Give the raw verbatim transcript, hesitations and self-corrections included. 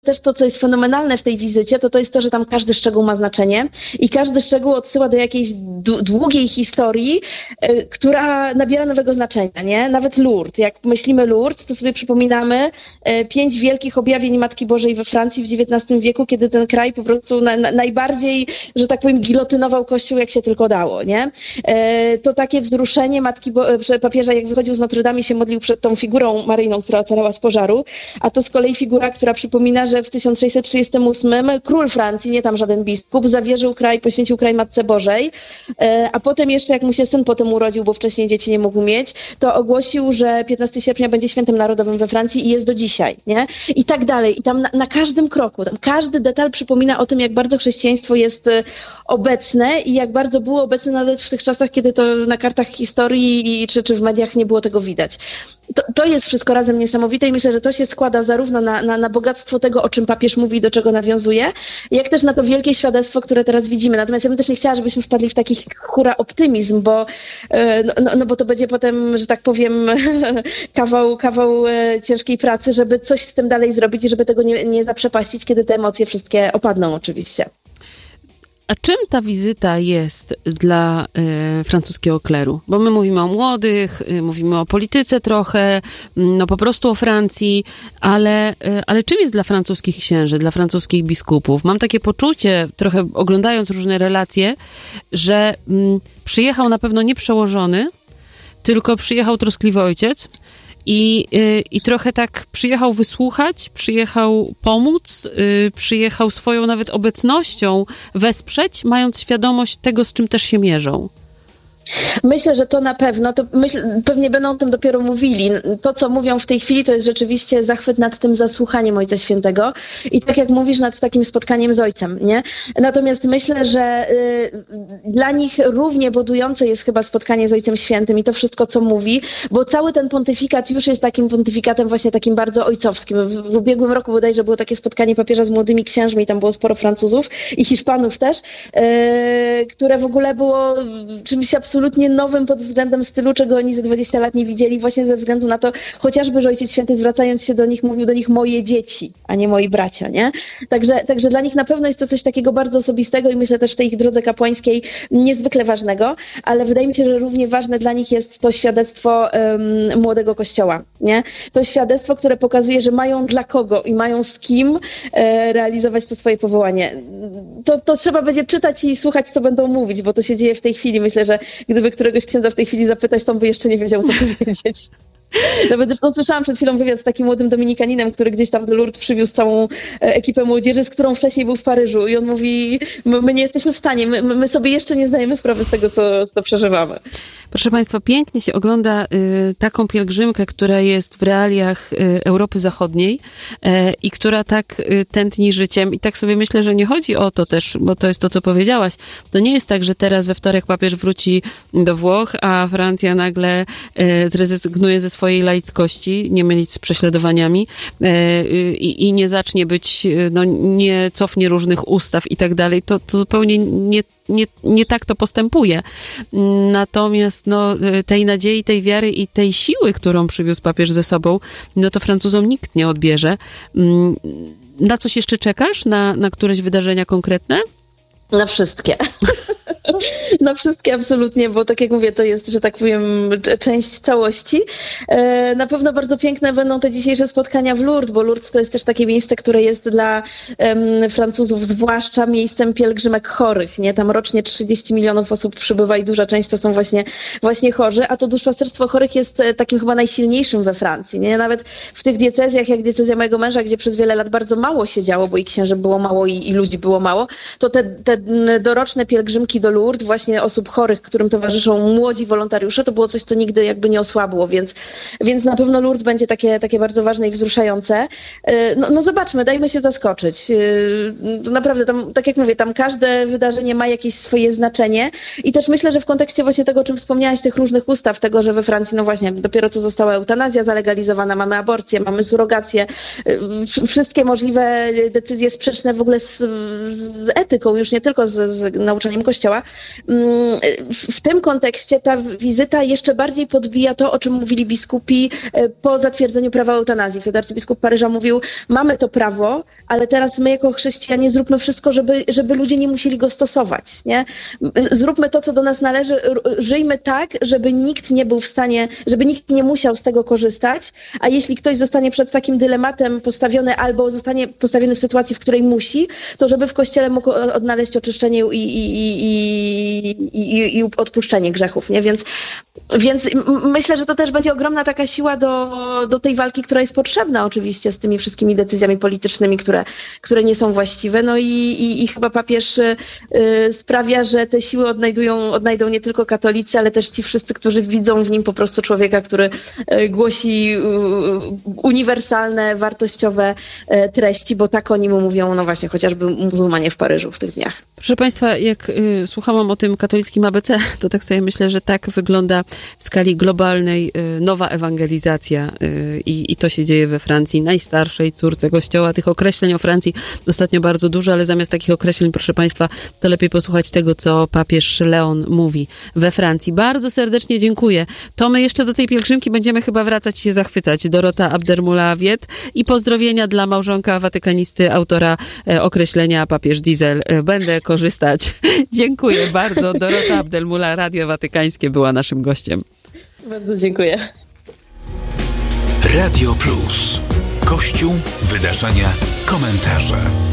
też to, co jest fenomenalne w tej wizycie, to to jest to, że tam każdy szczegół ma znaczenie i każdy szczegół odsyła do jakiejś długiej historii, y, która nabiera nowego znaczenia, nie? Nawet Lourdes. Jak myślimy Lourdes, to sobie przypominamy y, pięć wielkich objawień Matki Bożej we Francji w dziewiętnastym wieku, kiedy ten kraj po prostu na, na, najbardziej, że tak powiem, gilotynował Kościół, jak się tylko dało, nie? Y, to takie wzruszenie Matki Bo- papieża, jak wychodził z Notre Dame i się modlił przed tą figurą Maryjną, która ocalała z pożaru, a to z kolei figura, która przypomina, że w tysiąc sześćset trzydziestym ósmym król Francji, nie tam żaden biskup, zawierzył kraj, poświęcił kraj Matce Bożej, a potem jeszcze, jak mu się syn potem urodził, bo wcześniej dzieci nie mógł mieć, to ogłosił, że piętnastego sierpnia będzie świętem narodowym we Francji i jest do dzisiaj, nie? I tak dalej. I tam na, na każdym kroku, tam każdy detal przypomina o tym, jak bardzo chrześcijaństwo jest obecne i jak bardzo było obecne nawet w tych czasach, kiedy to na kartach historii i, czy, czy w mediach nie było tego widać. To, to jest wszystko razem niesamowite i myślę, że to się składa zarówno na, na, na bogactwo tego, o czym papież mówi i do czego nawiązuje, jak też na to wielkie świadectwo, które teraz widzimy. Natomiast ja bym też nie chciała, żebyśmy wpadli w taki hura optymizm, bo, no, no, no bo to będzie potem, że tak powiem, kawał, kawał ciężkiej pracy, żeby coś z tym dalej zrobić i żeby tego nie, nie zaprzepaścić, kiedy te emocje wszystkie opadną oczywiście. A czym ta wizyta jest dla y, francuskiego kleru? Bo my mówimy o młodych, y, mówimy o polityce trochę, no po prostu o Francji, ale, y, ale czym jest dla francuskich księży, dla francuskich biskupów? Mam takie poczucie, trochę oglądając różne relacje, że y, przyjechał na pewno nie przełożony, tylko przyjechał troskliwy ojciec, I, y, I trochę tak przyjechał wysłuchać, przyjechał pomóc, y, przyjechał swoją nawet obecnością wesprzeć, mając świadomość tego, z czym też się mierzą. Myślę, że to na pewno, to myśl, pewnie będą o tym dopiero mówili. To, co mówią w tej chwili, to jest rzeczywiście zachwyt nad tym zasłuchaniem Ojca Świętego i tak jak mówisz, nad takim spotkaniem z Ojcem, nie? Natomiast myślę, że y, dla nich równie budujące jest chyba spotkanie z Ojcem Świętym i to wszystko, co mówi, bo cały ten pontyfikat już jest takim pontyfikatem właśnie takim bardzo ojcowskim. W, w ubiegłym roku bodajże było takie spotkanie papieża z młodymi księżmi, tam było sporo Francuzów i Hiszpanów też, y, które w ogóle było czymś absolutnie nowym pod względem stylu, czego oni za dwadzieścia lat nie widzieli, właśnie ze względu na to, chociażby, że Ojciec Święty zwracając się do nich, mówił do nich moje dzieci, a nie moi bracia, nie? Także, także dla nich na pewno jest to coś takiego bardzo osobistego i myślę też w tej ich drodze kapłańskiej niezwykle ważnego, ale wydaje mi się, że równie ważne dla nich jest to świadectwo um, młodego Kościoła, nie? To świadectwo, które pokazuje, że mają dla kogo i mają z kim e, realizować to swoje powołanie. To, to trzeba będzie czytać i słuchać, co będą mówić, bo to się dzieje w tej chwili. Myślę, że gdyby któregoś księdza w tej chwili zapytać, to on by jeszcze nie wiedział, co powiedzieć. Nawet zresztą słyszałam przed chwilą wywiad z takim młodym dominikaninem, który gdzieś tam do Lourdes przywiózł całą ekipę młodzieży, z którą wcześniej był w Paryżu i on mówi, my, my nie jesteśmy w stanie, my, my sobie jeszcze nie zdajemy sprawy z tego, co, co przeżywamy. Proszę Państwa, pięknie się ogląda y, taką pielgrzymkę, która jest w realiach y, Europy Zachodniej y, i która tak y, tętni życiem. I tak sobie myślę, że nie chodzi o to też, bo to jest to, co powiedziałaś. To nie jest tak, że teraz we wtorek papież wróci do Włoch, a Francja nagle y, zrezygnuje ze swojej laickości, nie mylić z prześladowaniami y, y, i nie zacznie być, y, no nie cofnie różnych ustaw i tak dalej. To, to zupełnie nie Nie, nie tak to postępuje. Natomiast no, tej nadziei, tej wiary i tej siły, którą przywiózł papież ze sobą, no to Francuzom nikt nie odbierze. Na coś jeszcze czekasz? Na, na któreś wydarzenia konkretne? Na wszystkie. Na wszystkie absolutnie, bo tak jak mówię, to jest, że tak powiem, część całości. Na pewno bardzo piękne będą te dzisiejsze spotkania w Lourdes, bo Lourdes to jest też takie miejsce, które jest dla um, Francuzów zwłaszcza miejscem pielgrzymek chorych, nie? Tam rocznie trzydzieści milionów osób przybywa i duża część to są właśnie, właśnie chorzy, a to duszpasterstwo chorych jest takim chyba najsilniejszym we Francji, nie? Nawet w tych diecezjach, jak diecezja mojego męża, gdzie przez wiele lat bardzo mało się działo, bo i księży było mało i, i ludzi było mało, to te, te doroczne pielgrzymki do Lourdes, właśnie osób chorych, którym towarzyszą młodzi wolontariusze, to było coś, co nigdy jakby nie osłabło, więc, więc na pewno Lourdes będzie takie, takie bardzo ważne i wzruszające. No, no zobaczmy, dajmy się zaskoczyć. Naprawdę, tam, tak jak mówię, tam każde wydarzenie ma jakieś swoje znaczenie i też myślę, że w kontekście właśnie tego, o czym wspomniałaś, tych różnych ustaw, tego, że we Francji, no właśnie, dopiero co została eutanazja zalegalizowana, mamy aborcję, mamy surrogację, wszystkie możliwe decyzje sprzeczne w ogóle z, z etyką, już nie tylko z, z nauczaniem Kościoła, Kościoła. W tym kontekście ta wizyta jeszcze bardziej podbija to, o czym mówili biskupi po zatwierdzeniu prawa eutanazji. Wtedy arcybiskup Paryża mówił, mamy to prawo, ale teraz my jako chrześcijanie zróbmy wszystko, żeby, żeby ludzie nie musieli go stosować. Nie? Zróbmy to, co do nas należy, żyjmy tak, żeby nikt nie był w stanie, żeby nikt nie musiał z tego korzystać, a jeśli ktoś zostanie przed takim dylematem postawiony albo zostanie postawiony w sytuacji, w której musi, to żeby w Kościele mógł odnaleźć oczyszczenie i, i, i, i, i odpuszczenie grzechów. Nie? Więc, więc myślę, że to też będzie ogromna taka siła do, do tej walki, która jest potrzebna oczywiście z tymi wszystkimi decyzjami politycznymi, które, które nie są właściwe. No i, i, i chyba papież y, sprawia, że te siły odnajdują, odnajdą nie tylko katolicy, ale też ci wszyscy, którzy widzą w nim po prostu człowieka, który y, głosi y, uniwersalne, wartościowe y, treści, bo tak oni mu mówią, no właśnie, chociażby muzułmanie w Paryżu w tych dniach. Proszę Państwa, jak y, słuchałam o tym katolickim A B C, to tak sobie myślę, że tak wygląda w skali globalnej y, nowa ewangelizacja y, i to się dzieje we Francji, najstarszej córce Kościoła. Tych określeń o Francji ostatnio bardzo dużo, ale zamiast takich określeń, proszę Państwa, to lepiej posłuchać tego, co papież Leon mówi we Francji. Bardzo serdecznie dziękuję. To my jeszcze do tej pielgrzymki będziemy chyba wracać i się zachwycać. Dorota Abdelmoula-Wiet i pozdrowienia dla małżonka watykanisty, autora e, określenia papież Diesel. E, będę korzystać. Dziękuję bardzo. Dorota Abdelmoula, Radio Watykańskie była naszym gościem. Bardzo dziękuję. Radio Plus. Kościół, wydarzenia, komentarze.